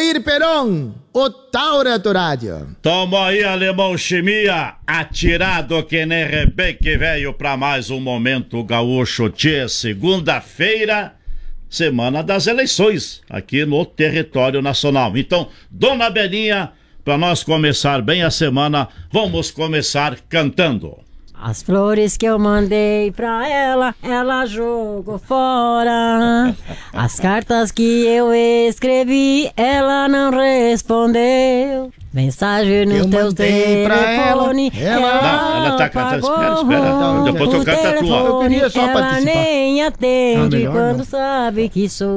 Valmir Peron, o Taura do Rádio. Toma aí, Alemão Chimia, atirado que nem rebeque velho pra mais um Momento Gaúcho. Tchê, segunda-feira, semana das eleições, aqui no território nacional. Então, Dona Belinha, pra nós começar bem a semana, vamos começar cantando. As flores que eu mandei pra ela, ela jogou fora. As cartas que eu escrevi, ela não respondeu. Mensagem no teu telefone, ela tá cantando. Espera. Depois eu canto a tua. Eu queria só ela participar. nem atende quando sabe que sou